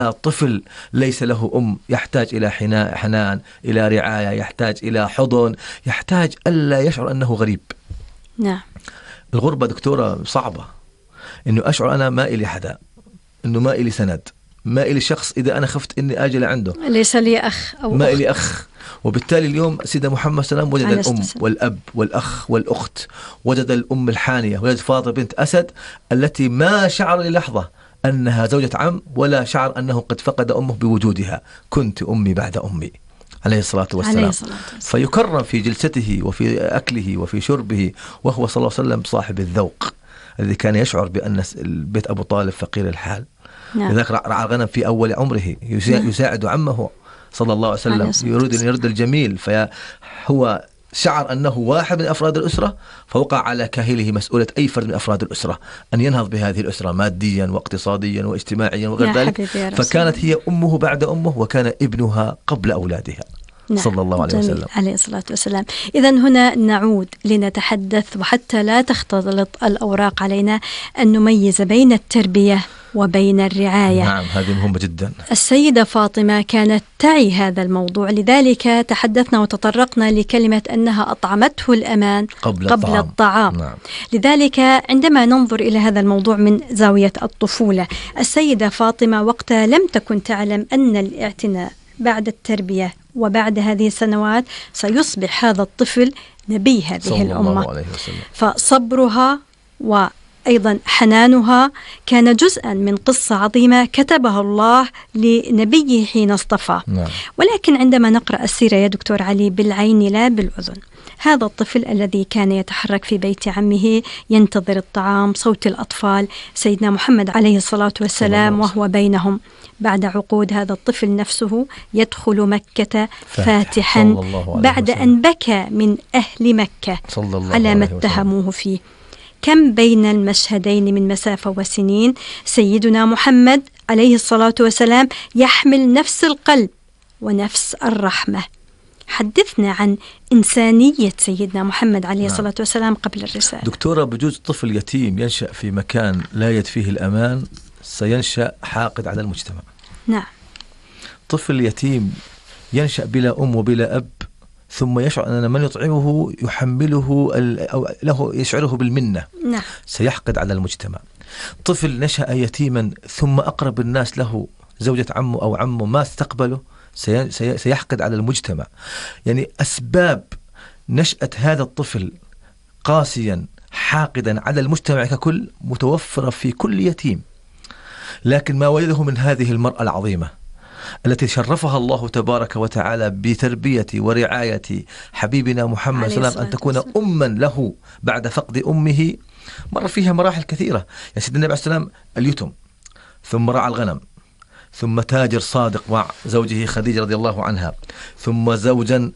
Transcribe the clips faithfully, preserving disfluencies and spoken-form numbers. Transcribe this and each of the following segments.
طفل ليس له أم يحتاج إلى حنان، إلى رعاية، يحتاج إلى حضن، يحتاج ألا يشعر أنه غريب. نعم. الغربة دكتورة صعبة، إنه أشعر أنا ما إلي حدا، إنه ما إلي سند، ما إلي شخص إذا أنا خفت إني آجي لعنده، ليس لي أخ أو ما أخت. إلي أخ. وبالتالي اليوم سيدنا محمد صلى الله عليه وسلم وجد الأم والأب والأخ والأخت، وجد الأم الحانية، وجد فاطمة بنت أسد التي ما شعر للحظة أنها زوجة عم، ولا شعر أنه قد فقد أمه بوجودها. كنت أمي بعد أمي عليه الصلاة والسلام. عليه الصلاة والسلام. فيكرم في جلسته وفي أكله وفي شربه، وهو صلى الله عليه وسلم صاحب الذوق الذي كان يشعر بأن البيت أبو طالب فقير الحال. نعم. لذلك رعى الغنم في أول عمره، يساعد عمه صلى الله عليه وسلم، يريد أن يرد الجميل، فهو شعر أنه واحد من أفراد الأسرة، فوقع على كاهله مسؤولية أي فرد من أفراد الأسرة أن ينهض بهذه الأسرة ماديا واقتصاديا واجتماعيا وغير ذلك. فكانت هي أمه بعد أمه، وكان ابنها قبل أولادها. نعم. صلى الله عليه وسلم. عليه الصلاة والسلام. إذن هنا نعود لنتحدث، وحتى لا تختلط الأوراق علينا، أن نميز بين التربية وبين الرعاية. نعم، هذه مهمة جدا. السيدة فاطمة كانت تعي هذا الموضوع، لذلك تحدثنا وتطرقنا لكلمة أنها أطعمته الأمان قبل, قبل الطعام, الطعام. نعم. لذلك عندما ننظر إلى هذا الموضوع من زاوية الطفولة، السيدة فاطمة وقتها لم تكن تعلم أن الاعتناء بعد التربية وبعد هذه السنوات سيصبح هذا الطفل نبي هذه صلى الأمة. الله عليه وسلم. فصبرها و أيضا حنانها كان جزءا من قصة عظيمة كتبها الله لنبيه حين اصطفى. نعم. ولكن عندما نقرأ السيرة يا دكتور علي بالعين لا بالأذن، هذا الطفل الذي كان يتحرك في بيت عمه ينتظر الطعام، صوت الأطفال، سيدنا محمد عليه الصلاة والسلام وهو بينهم، بعد عقود هذا الطفل نفسه يدخل مكة فاتحا بعد أن بكى من أهل مكة على ما اتهموه فيه. كم بين المشهدين من مسافة وسنين. سيدنا محمد عليه الصلاة والسلام يحمل نفس القلب ونفس الرحمة. حدثنا عن إنسانية سيدنا محمد عليه الصلاة نعم. والسلام قبل الرسالة. دكتورة، بجوز طفل يتيم ينشأ في مكان لا يجد فيه الأمان سينشأ حاقد على المجتمع. نعم. طفل يتيم ينشأ بلا أم وبلا أب، ثم يشعر أن من يطعمه يحمله أو له يشعره بالمنة. نعم. سيحقد على المجتمع. طفل نشأ يتيما ثم أقرب الناس له زوجة عمه أو عمه ما استقبله، سيحقد على المجتمع. يعني أسباب نشأة هذا الطفل قاسيا حاقدا على المجتمع ككل متوفرة في كل يتيم. لكن ما وجده من هذه المرأة العظيمة التي شرفها الله تبارك وتعالى بتربية ورعاية حبيبنا محمد صلى الله عليه وسلم، أن تكون أما له بعد فقد أمه، مر فيها مراحل كثيرة. يعني سيدنا النبي عليه السلام اليتم، ثم رعى الغنم، ثم تاجر صادق مع زوجه خديجة رضي الله عنها، ثم زوجا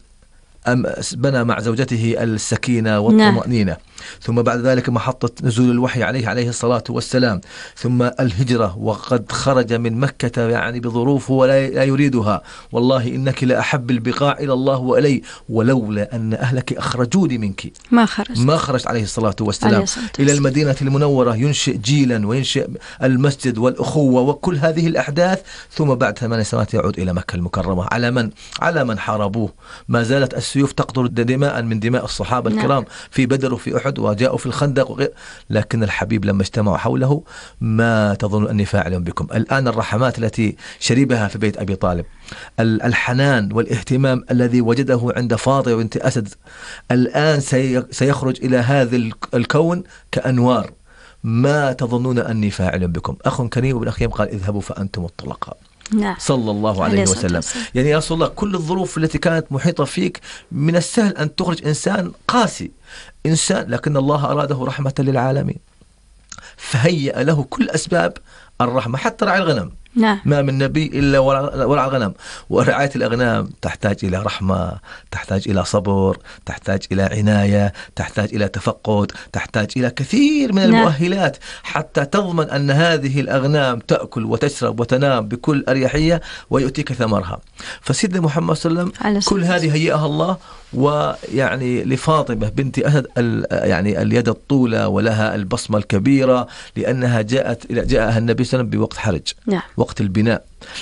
بنى مع زوجته السكينة والطمأنينة. نعم. ثم بعد ذلك محطة نزول الوحي عليه عليه الصلاة والسلام، ثم الهجرة وقد خرج من مكة يعني بظروف ولا يريدها، والله إنك لأحب البقاع إلى الله وإلي، ولولا أن أهلك أخرجوني منك ما خرج ما خرجت عليه الصلاة والسلام إلى المدينة المنورة، ينشئ جيلا وينشئ المسجد والأخوة وكل هذه الأحداث. ثم بعد ثمان سنوات يعود إلى مكة المكرمة على من على من حاربوه. ما زالت السيوف تقطر دماء من دماء الصحابة نعم. الكرام في بدر وفي أحد وجاءوا في الخندق وغير. لكن الحبيب لما اجتمعوا حوله ما تظن أني فاعل بكم. الآن الرحمات التي شربها في بيت أبي طالب، الحنان والاهتمام الذي وجده عند فاطمة بنت أسد، الآن سيخرج إلى هذا الكون كأنوار. ما تظنون أني فاعل بكم. أخ كريم بن أخيم قال اذهبوا فأنتم الطلقاء. نعم. صلى الله عليه وسلم. يعني يا رسول الله كل الظروف التي كانت محيطة فيك من السهل أن تخرج إنسان قاسي، إنسان، لكن الله أراده رحمة للعالمين، فهيأ له كل أسباب الرحمة. حتى رعي الغنم، نعم. ما من نبي إلا ورعى الغنم. ورعاية الأغنام تحتاج إلى رحمة، تحتاج إلى صبر، تحتاج إلى عناية، تحتاج إلى تفقد، تحتاج إلى كثير من المؤهلات حتى تضمن أن هذه الأغنام تأكل وتشرب وتنام بكل أريحية ويؤتيك ثمرها. فسيدنا محمد صلى الله عليه وسلم كل هذه هيئها الله. ويعني لفاطمة بنت أسد يعني اليد الطولة ولها البصمة الكبيرة، لأنها جاءت جاءها النبي صلى الله عليه وسلم بوقت حرج، نعم. وقت البناء.